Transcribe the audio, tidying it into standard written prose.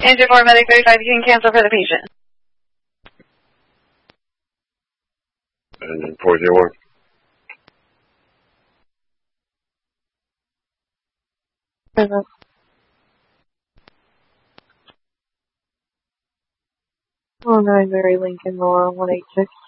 Engine 4, Medic 35, you can cancel for the patient. Engine 401. Present. 09 Mary Lincoln, Laura 186.